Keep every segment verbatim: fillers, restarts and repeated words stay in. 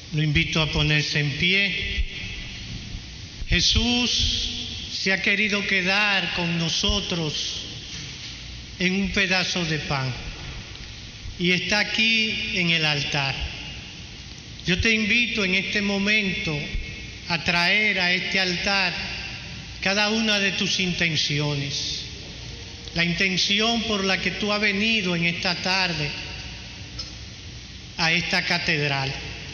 Lo invito a ponerse en pie. Jesús se ha querido quedar con nosotros en un pedazo de pan y está aquí en el altar. Yo te invito en este momento a traer a este altar cada una de tus intenciones. La intención por la que tú has venido en esta tarde a esta catedral.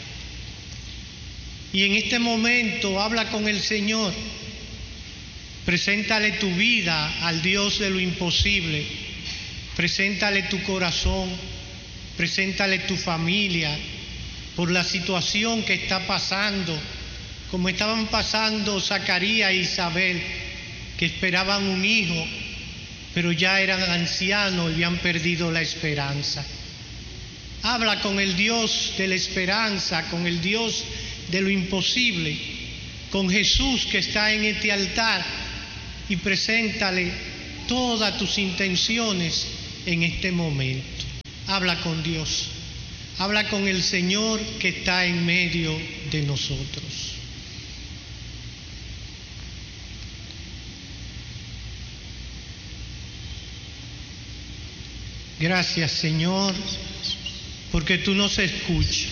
Y en este momento habla con el Señor. Preséntale tu vida al Dios de lo imposible. Preséntale tu corazón. Preséntale tu familia por la situación que está pasando, como estaban pasando Zacarías e Isabel, que esperaban un hijo, pero ya eran ancianos y habían perdido la esperanza. Habla con el Dios de la esperanza, con el Dios de lo imposible, con Jesús que está en este altar, y preséntale todas tus intenciones en este momento. Habla con Dios, habla con el Señor que está en medio de nosotros. Gracias, Señor, porque tú nos escuchas,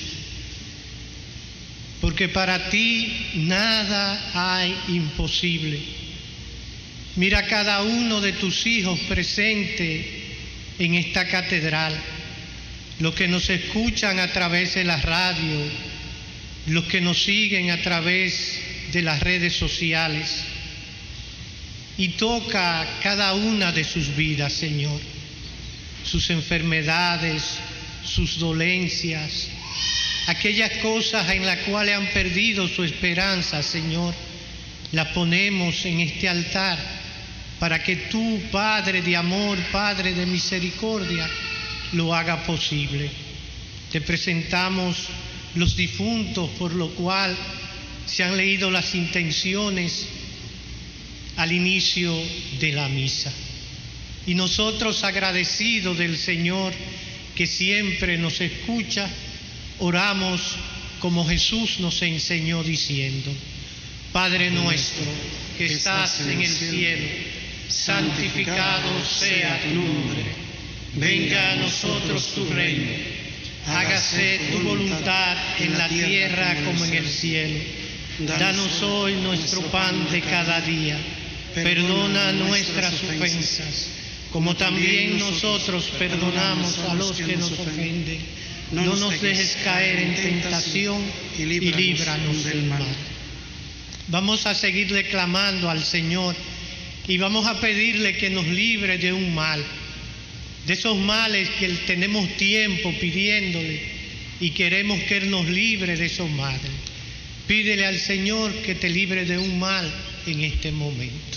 porque para ti nada hay imposible. Mira cada uno de tus hijos presente en esta catedral, los que nos escuchan a través de la radio, los que nos siguen a través de las redes sociales, y toca cada una de sus vidas, Señor, sus enfermedades, sus dolencias, aquellas cosas en las cuales han perdido su esperanza, Señor, las ponemos en este altar para que tú, Padre de amor, Padre de misericordia, lo haga posible. Te presentamos los difuntos, por lo cual se han leído las intenciones al inicio de la misa. Y nosotros, agradecidos del Señor que siempre nos escucha, oramos como Jesús nos enseñó diciendo: Padre nuestro que estás en el cielo, santificado sea tu nombre. Venga a nosotros tu reino. Hágase tu voluntad en la tierra como en el cielo. Danos hoy nuestro pan de cada día. Perdona nuestras ofensas, como también nosotros perdonamos a los que nos ofenden. No nos dejes caer en tentación y líbranos del mal. Vamos a seguirle clamando al Señor y vamos a pedirle que nos libre de un mal, de esos males que tenemos tiempo pidiéndole y queremos que Él nos libre de esos males. Pídele al Señor que te libre de un mal en este momento.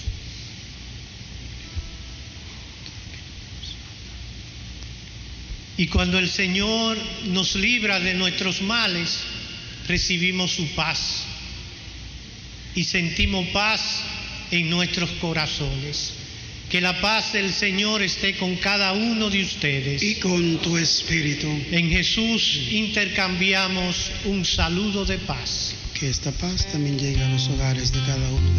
Y cuando el Señor nos libra de nuestros males, recibimos su paz y sentimos paz en nuestros corazones. Que la paz del Señor esté con cada uno de ustedes. Y con tu espíritu. En Jesús intercambiamos un saludo de paz. Que esta paz también llegue a los hogares de cada uno.